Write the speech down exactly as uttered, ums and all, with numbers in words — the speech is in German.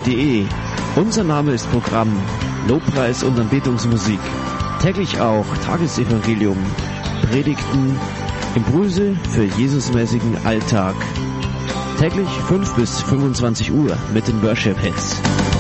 punkt de. Unser Name ist Programm, Lobpreis und Anbetungsmusik. Täglich auch Tagesevangelium, Predigten, Impulse für Jesusmäßigen Alltag. Täglich fünf bis fünfundzwanzig Uhr mit den Worship Hits.